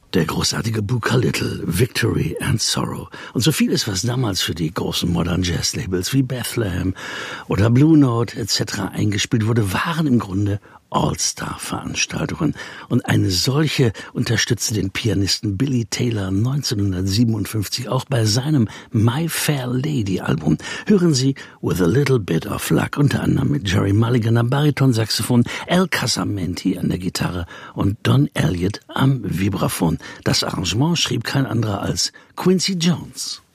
Der großartige Booker Little, Victory and Sorrow. Und so vieles, was damals für die großen Modern Jazz Labels wie Bethlehem oder Blue Note etc. eingespielt wurde, waren im Grunde All-Star-Veranstaltungen. Und eine solche unterstützte den Pianisten Billy Taylor 1957 auch bei seinem My Fair Lady Album. Hören Sie With a Little Bit of Luck, unter anderem mit Jerry Mulligan am Baritonsaxophon, Al Casamenti an der Gitarre und Don Elliott am Vibraphon. Das Arrangement schrieb kein anderer als Quincy Jones.